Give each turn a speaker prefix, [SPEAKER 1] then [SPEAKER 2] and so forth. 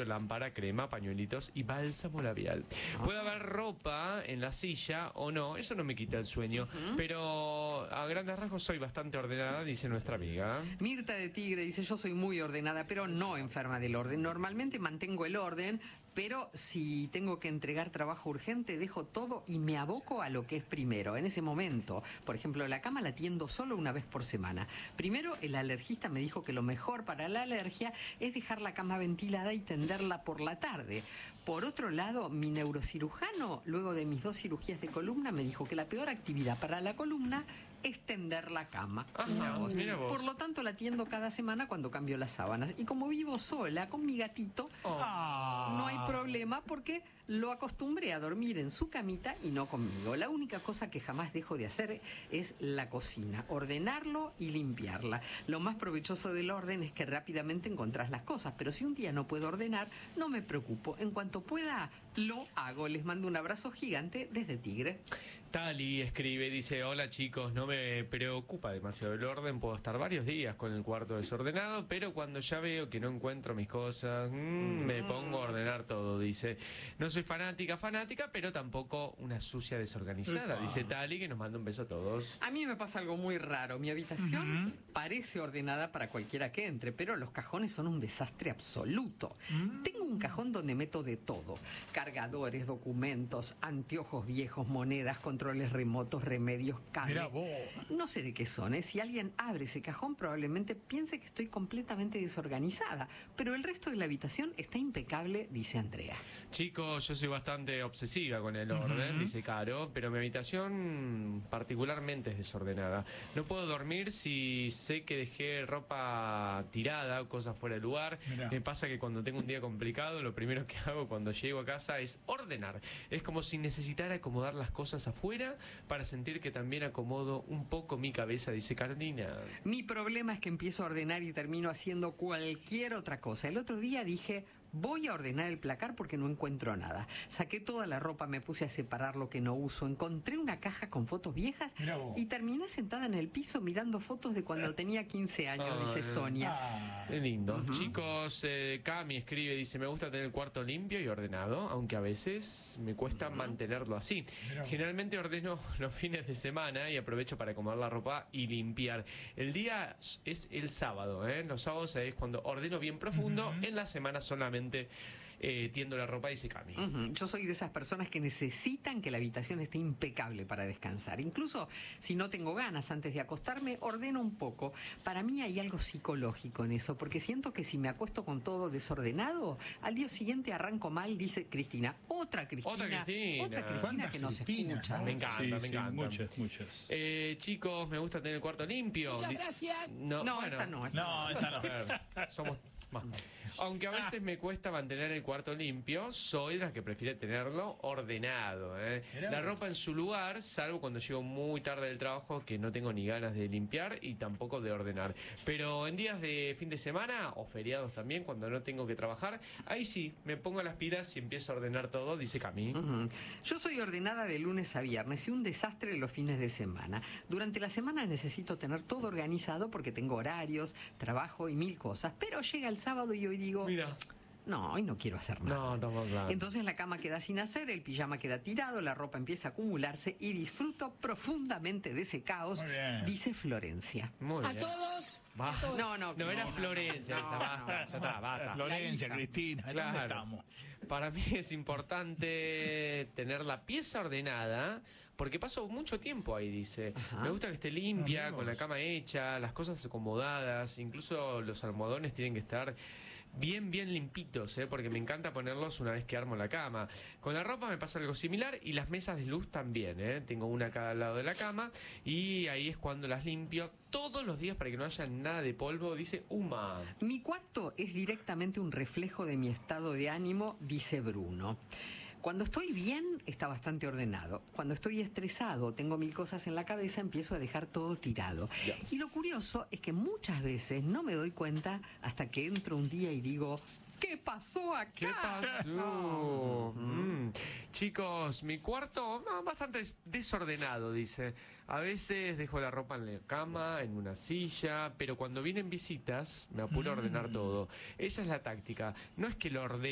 [SPEAKER 1] armario, lámpara, crema, pañuelitos y bálsamo labial. Puede haber ropa en la silla o no, eso no me quita el sueño, pero a grandes rasgos soy bastante ordenada, dice nuestra amiga.
[SPEAKER 2] Mirta de Tigre dice, yo soy muy ordenada, pero no enferma del orden. Normalmente mantengo el orden, pero si tengo que entregar trabajo urgente, dejo todo y me aboco a lo que es primero. En ese momento, por ejemplo, la cama la tiendo solo una vez por semana. Primero, el alergista me dijo que lo mejor para la alergia es dejar la cama ventilada y tenderla por la tarde. Por otro lado, mi neurocirujano, luego de mis 2 cirugías de columna, me dijo que la peor actividad para la columna es tender la cama.
[SPEAKER 1] Ajá, mira vos.
[SPEAKER 2] Por lo tanto, la tiendo cada semana cuando cambio las sábanas. Y como vivo sola con mi gatito, no hay problema porque lo acostumbré a dormir en su camita y no conmigo. La única cosa que jamás dejo de hacer es la cocina, ordenarlo y limpiarla. Lo más provechoso del orden es que rápidamente encontrás las cosas, pero si un día no puedo ordenar, no me preocupo. En cuanto pueda, lo hago. Les mando un abrazo gigante desde Tigre.
[SPEAKER 1] Tali escribe, dice, hola chicos, no me preocupa demasiado el orden, puedo estar varios días con el cuarto desordenado, pero cuando ya veo que no encuentro mis cosas, me pongo a ordenar todo, dice. No soy fanática, pero tampoco una sucia desorganizada, dice Tali, que nos manda un beso a todos.
[SPEAKER 2] A mí me pasa algo muy raro. Mi habitación parece ordenada para cualquiera que entre, pero los cajones son un desastre absoluto. Tengo un cajón donde meto de todo. Cargadores, documentos, anteojos viejos, monedas, controles remotos, remedios, cables. No sé de qué son, ¿eh? Si alguien abre ese cajón, probablemente piense que estoy completamente desorganizada. Pero el resto de la habitación está impecable, dice Andrea.
[SPEAKER 1] Chicos, yo soy bastante obsesiva con el orden, dice Caro, pero mi habitación particularmente es desordenada. No puedo dormir si sé que dejé ropa tirada o cosas fuera de lugar.
[SPEAKER 3] Mirá.
[SPEAKER 1] Me pasa que cuando tengo un día complicado, lo primero que hago cuando llego a casa es ordenar. Es como si necesitara acomodar las cosas afuera para sentir que también acomodo un poco mi cabeza, dice Carolina.
[SPEAKER 2] Mi problema es que empiezo a ordenar y termino haciendo cualquier otra cosa. El otro día dije, voy a ordenar el placar porque no encuentro nada. Saqué toda la ropa, me puse a separar lo que no uso, encontré una caja con fotos viejas y terminé sentada en el piso mirando fotos de cuando tenía 15 años, dice Sonia.
[SPEAKER 1] Qué lindo. Chicos, Cami escribe, dice, me gusta tener el cuarto limpio y ordenado, aunque a veces me cuesta mantenerlo así. Generalmente ordeno los fines de semana y aprovecho para acomodar la ropa y limpiar. El día es el sábado, ¿eh? Los sábados es cuando ordeno bien profundo, en la semana solamente tiendo la ropa, dice Cami.
[SPEAKER 2] Yo soy de esas personas que necesitan que la habitación esté impecable para descansar. Incluso si no tengo ganas antes de acostarme, ordeno un poco. Para mí hay algo psicológico en eso, porque siento que si me acuesto con todo desordenado, al día siguiente arranco mal, dice Cristina. Otra Cristina que nos escucha.
[SPEAKER 1] Me encanta, me encanta.
[SPEAKER 3] Muchas.
[SPEAKER 1] Chicos, me gusta tener el cuarto limpio.
[SPEAKER 4] Muchas gracias.
[SPEAKER 2] No,
[SPEAKER 1] bueno,
[SPEAKER 2] esta no.
[SPEAKER 1] A ver, somos más. Aunque a veces me cuesta mantener el cuarto limpio, soy de las que prefiere tenerlo ordenado, ¿eh? La ropa en su lugar, salvo cuando llego muy tarde del trabajo, que no tengo ni ganas de limpiar y tampoco de ordenar. Pero en días de fin de semana o feriados también, cuando no tengo que trabajar, ahí sí, me pongo las pilas y empiezo a ordenar todo, dice Cami.
[SPEAKER 2] Yo soy ordenada de lunes a viernes y un desastre los fines de semana. Durante la semana necesito tener todo organizado porque tengo horarios, trabajo y 1000 cosas. Pero llega el sábado y hoy digo,
[SPEAKER 1] Mira.
[SPEAKER 2] no, hoy no quiero hacer nada.
[SPEAKER 1] No, estamos claro.
[SPEAKER 2] Entonces la cama queda sin hacer, el pijama queda tirado, la ropa empieza a acumularse y disfruto profundamente de ese caos, dice Florencia.
[SPEAKER 1] Muy bien.
[SPEAKER 4] A todos.
[SPEAKER 2] No,
[SPEAKER 1] era Florencia, basta.
[SPEAKER 3] Florencia, Cristina,
[SPEAKER 1] Claro.
[SPEAKER 3] ¿dónde estamos?
[SPEAKER 1] Para mí es importante tener la pieza ordenada, porque paso mucho tiempo ahí, dice. Me gusta que esté limpia, con la cama hecha, las cosas acomodadas, incluso los almohadones tienen que estar bien limpitos, porque me encanta ponerlos una vez que armo la cama. Con la ropa me pasa algo similar y las mesas de luz también, tengo una a cada lado de la cama y ahí es cuando las limpio todos los días para que no haya nada de polvo, dice Uma.
[SPEAKER 2] Mi cuarto es directamente un reflejo de mi estado de ánimo, dice Bruno. Cuando estoy bien, está bastante ordenado. Cuando estoy estresado, tengo 1000 cosas en la cabeza, empiezo a dejar todo tirado. Y lo curioso es que muchas veces no me doy cuenta hasta que entro un día y digo, ¿qué pasó acá?
[SPEAKER 1] ¿Qué pasó? Chicos, mi cuarto bastante desordenado, dice. A veces dejo la ropa en la cama, en una silla, pero cuando vienen visitas me apuro a ordenar todo. Esa es la táctica. No es que lo ordene